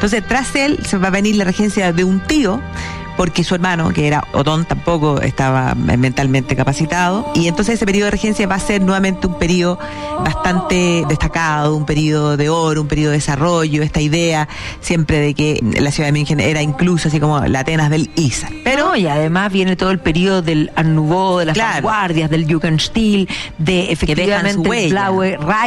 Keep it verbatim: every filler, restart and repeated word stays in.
Entonces, tras él se va a venir la regencia de un tío, porque su hermano, que era Otón, tampoco estaba mentalmente capacitado, y entonces ese periodo de regencia va a ser nuevamente un periodo bastante destacado, un periodo de oro, un periodo de desarrollo, esta idea siempre de que la ciudad de München era incluso así como la Atenas del Isar. Pero no, y además viene todo el periodo del Art Nouveau, de las claro, vanguardias, del Jugendstil, de efectivamente el Blaue Reich,